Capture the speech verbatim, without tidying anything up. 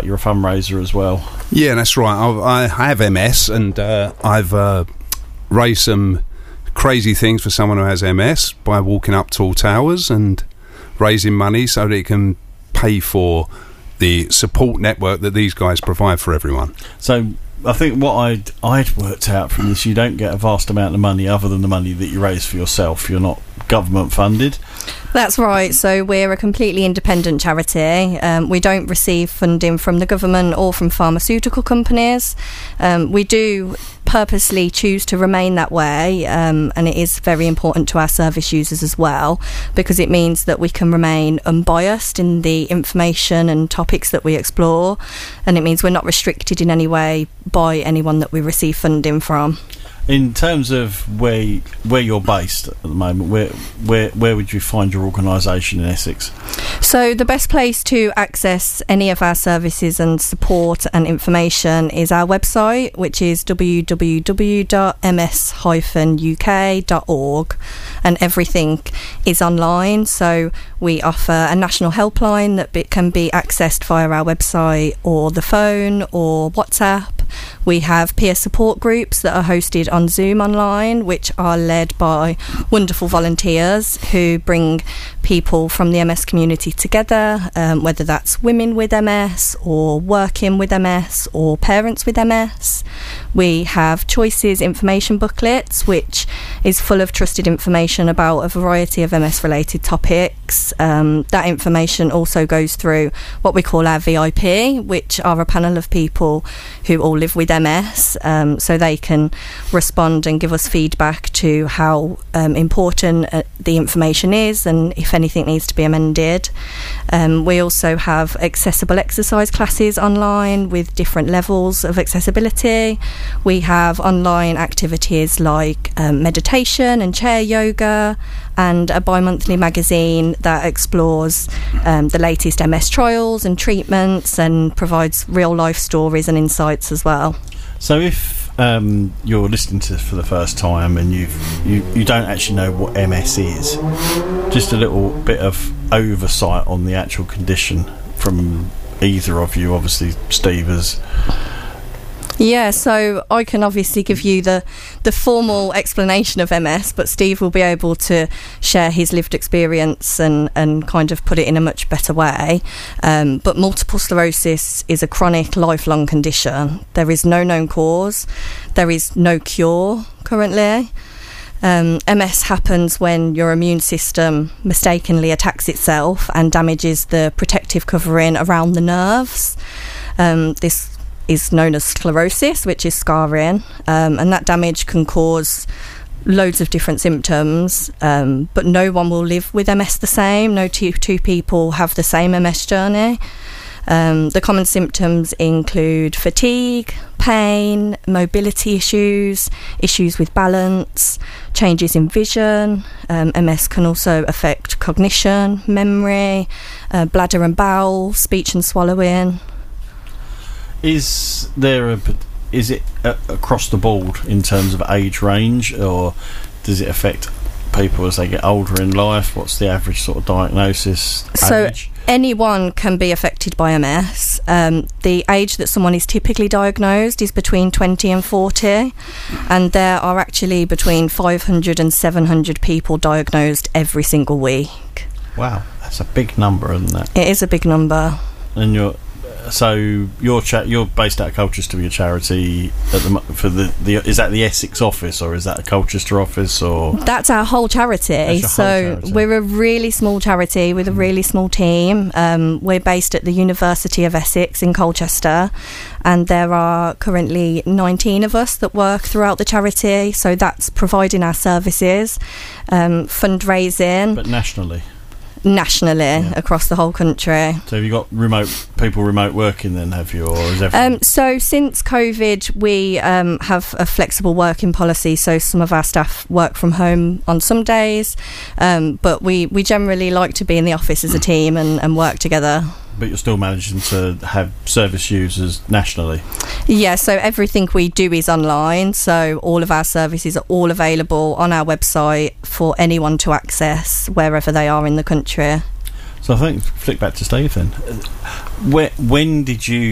like you're a fundraiser as well. Yeah, that's right. I, I have M S, and uh, I've uh, raised some crazy things for someone who has M S by walking up tall towers and raising money so that it can pay for the support network that these guys provide for everyone. So I think what I'd I'd worked out from this, you don't get a vast amount of money other than the money that you raise for yourself. You're not government funded. That's right. So we're a completely independent charity. Um, we don't receive funding from the government or from pharmaceutical companies. Um, we do purposely choose to remain that way, um, and it is very important to our service users as well, because it means that we can remain unbiased in the information and topics that we explore, and it means we're not restricted in any way by anyone that we receive funding from. In terms of where where you're based at the moment, where where where would you find your organisation in Essex? So the best place to access any of our services and support and information is our website, which is w w w dot m s dash u k dot org, and everything is online. So we offer a national helpline that be, can be accessed via our website or the phone or WhatsApp. We have peer support groups that are hosted on Zoom online, which are led by wonderful volunteers who bring people from the M S community together, um, whether that's women with M S or working with M S or parents with M S. We have Choices information booklets, which is full of trusted information about a variety of M S related topics. Um, that information also goes through what we call our V I P, which are a panel of people who all live with M S, um, so they can respond and give us feedback to how um, important uh, the information is and if anything needs to be amended. Um, we also have accessible exercise classes online with different levels of accessibility. We have online activities like um, meditation and chair yoga, and a bi-monthly magazine that explores um, the latest M S trials and treatments and provides real-life stories and insights as well. So if um, you're listening to this for the first time and you've, you you don't actually know what M S is, just a little bit of oversight on the actual condition from either of you, obviously Steve as... Yeah, so I can obviously give you the, the formal explanation of M S, but Steve will be able to share his lived experience and, and kind of put it in a much better way. Um, but multiple sclerosis is a chronic, lifelong condition. There is no known cause. There is no cure currently. Um, M S happens when your immune system mistakenly attacks itself and damages the protective covering around the nerves. Um, this is known as sclerosis, which is scarring, um, and that damage can cause loads of different symptoms, um, but no one will live with M S the same. No two, two people have the same M S journey. Um, the common symptoms include fatigue, pain, mobility issues, issues with balance, changes in vision. Um, M S can also affect cognition, memory, uh, bladder and bowel, speech and swallowing. Is there a is it a, across the board in terms of age range, or does it affect people as they get older in life? What's the average sort of diagnosis age? So anyone can be affected by M S. Um, the age that someone is typically diagnosed is between twenty and forty, and there are actually between five hundred and seven hundred people diagnosed every single week. Wow, that's a big number, isn't it? It is a big number. And you're so you're cha- you're based out of Colchester with your charity at the for the, the is that the Essex office, or is that a Colchester office, or that's our whole charity? That's your so whole charity. We're a really small charity with a really small team. Um, we're based at the University of Essex in Colchester, and there are currently nineteen of us that work throughout the charity. So that's providing our services, um, fundraising, but nationally. nationally yeah. across the whole country. So have you got remote people remote working then, have you, or is everything? Um, so since COVID we um, have a flexible working policy, so some of our staff work from home on some days, um, but we, we generally like to be in the office as a team and, and work together. But you're still managing to have service users nationally? Yeah, so everything we do is online, so all of our services are all available on our website for anyone to access wherever they are in the country. So I think, flick back to Steve then. Where, when did you